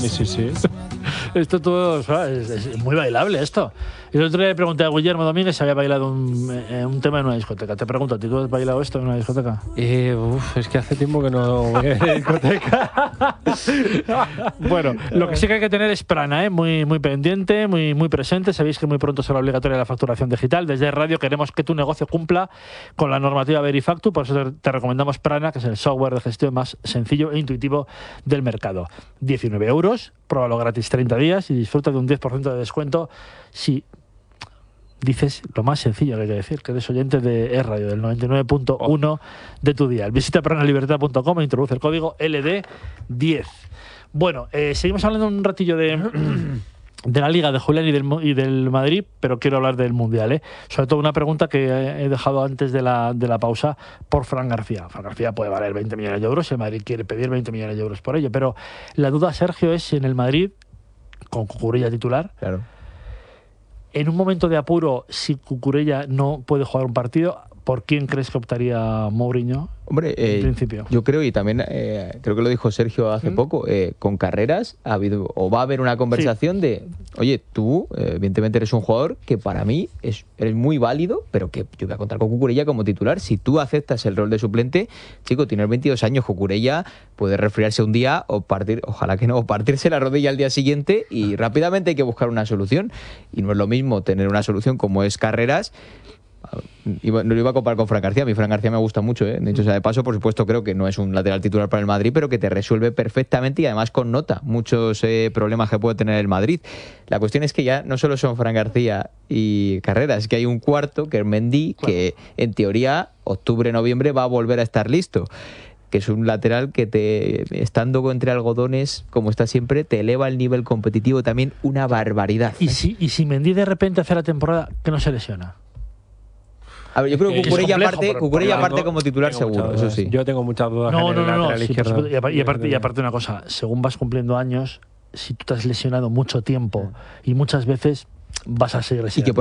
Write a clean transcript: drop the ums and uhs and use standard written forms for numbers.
Sí. Esto todo es muy bailable esto. Y el otro día le pregunté a Guillermo Domínguez si había bailado un tema en una discoteca. Te pregunto, ¿tú has bailado esto en una discoteca? Es que hace tiempo que no voy a la discoteca. Bueno, lo que sí que hay que tener es prana, muy pendiente, muy presente. Sabéis que muy pronto será obligatoria la facturación digital. Desde Radio queremos que tu negocio cumpla con la normativa Verifactu, por eso te recomendamos Prana, que es el software de gestión más sencillo e intuitivo del mercado. 19 €, pruébalo gratis 30 días y disfruta de un 10% de descuento si dices lo más sencillo que hay que decir, que eres oyente de E-Radio, del 99.1 de tu día. Visita pranalibertad.com e introduce el código LD10. Bueno, seguimos hablando un ratillo de la Liga, de Julián y del Madrid, pero quiero hablar del Mundial, Sobre todo una pregunta que he dejado antes de la pausa por Fran García. Fran García puede valer 20 millones de euros, el Madrid quiere pedir 20 millones de euros por ello, pero la duda, Sergio, es si en el Madrid, con Cucurella titular, claro, en un momento de apuro, si Cucurella no puede jugar un partido, ¿por quién crees que optaría Mourinho? Hombre, en principio. Yo creo, y también creo que lo dijo Sergio hace poco, con Carreras ha habido o va a haber una conversación de, oye, tú evidentemente eres un jugador que para mí eres muy válido, pero que yo voy a contar con Cucurella como titular. Si tú aceptas el rol de suplente, chico, tienes 22 años, Cucurella puede resfriarse un día o ojalá que no, o partirse la rodilla al día siguiente y rápidamente hay que buscar una solución. Y no es lo mismo tener una solución como es Carreras. No lo iba a comparar con Fran García. A mí Fran García me gusta mucho, De hecho, de paso, por supuesto, creo que no es un lateral titular para el Madrid, pero que te resuelve perfectamente y además connota muchos problemas que puede tener el Madrid. La cuestión es que ya no solo son Fran García y Carreras, es que hay un cuarto, que es Mendy, claro, que en teoría octubre-noviembre va a volver a estar listo, que es un lateral que estando entre algodones, como está siempre, te eleva el nivel competitivo también una barbaridad. ¿Y si Mendy de repente hace la temporada que no se lesiona? A ver, yo creo que Cucurella parte como titular seguro, eso sí. Yo tengo muchas dudas en el lateral izquierdo. Y aparte una cosa, según vas cumpliendo años, si tú te has lesionado mucho tiempo y muchas veces, vas a seguir lesionando.